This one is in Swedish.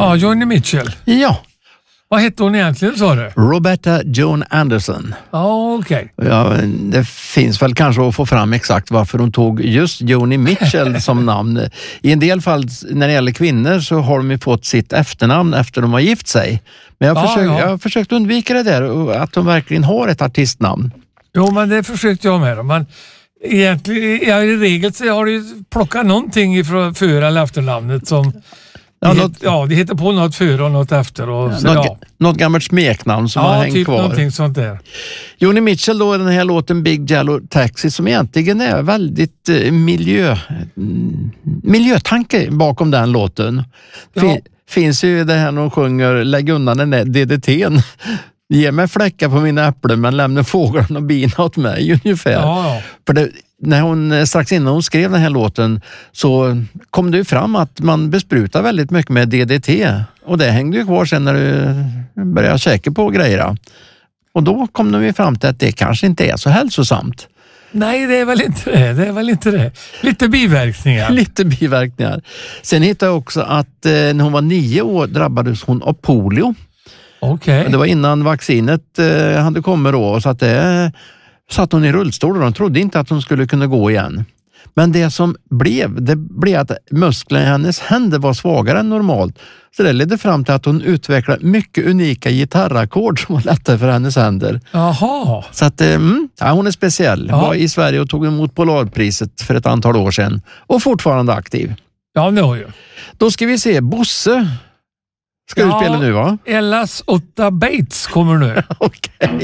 Ja, Joni Mitchell. Ja. Vad hette hon egentligen, sa du? Roberta Joan Anderson. Ja, okej. Ja, det finns väl kanske att få fram exakt varför hon tog just Joni Mitchell som namn. I en del fall när det gäller kvinnor så har de ju fått sitt efternamn efter de har gift sig. Men jag har försökt undvika det där, att de verkligen har ett artistnamn. Jo, men det försökte jag med. Men egentligen, i regel så har du plockat någonting ifrån för- eller efternamnet som... det heter på något före och något efter. Och så, något gammalt smeknamn som har hängt typ kvar. Någonting sånt där. Joni Mitchell då, den här låten Big Yellow Taxi, som egentligen är väldigt miljötanke bakom den låten. Finns ju det här när hon sjunger lägg undan den där DDT:n. Ge mig fläckar på mina äpplen men lämna fåglarna och bina åt mig ungefär. För när hon strax innan hon skrev den här låten så kom det ju fram att man besprutar väldigt mycket med DDT. Och det hängde ju kvar sen när du började käka på grejer. Och då kom de ju fram till att det kanske inte är så hälsosamt. Nej, det är väl inte det. Lite biverkningar. Sen hittade jag också att när hon var 9 år drabbades hon av polio. Okej. Det var innan vaccinet hade kommit då, så att det satt hon i rullstol och de trodde inte att hon skulle kunna gå igen. Men det som blev att musklerna i hennes händer var svagare än normalt. Så det ledde fram till att hon utvecklade mycket unika gitarrackord som var lättare för hennes händer. Jaha. Så att hon är speciell. Var i Sverige och tog emot Polarpriset för ett antal år sedan. Och fortfarande aktiv. Ja, det har ju. Då ska vi se, Bosse ska du spela nu, va? Ellas 8 Bates kommer nu. Okej.